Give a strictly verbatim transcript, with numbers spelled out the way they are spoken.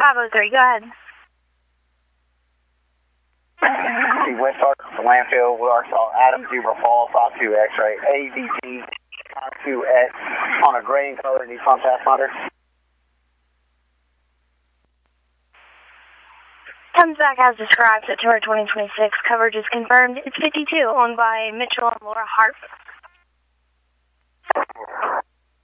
five oh three, go ahead. West Arkansas landfill, Arkansas, Adam Zebra Fall, five two X-ray, A D T five two X on a gray and colored Nissan Pathfinder. Comes back as described, September twenty twenty-six. Coverage is confirmed. It's fifty-two, owned by Mitchell and Laura Harp.